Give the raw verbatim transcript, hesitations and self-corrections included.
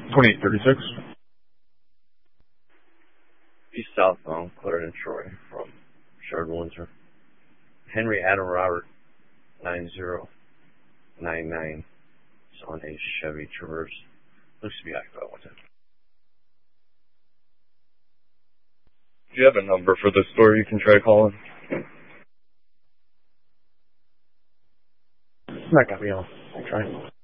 twenty-eight thirty-six. East southbound, Clarendon, Troy, from Shard Windsor. Henry Adam Robert, nine zero nine nine. It's on a Chevy Traverse. Looks to be occupied. What's it? Do you have a number for the store you can try calling? That got me off. I'll try.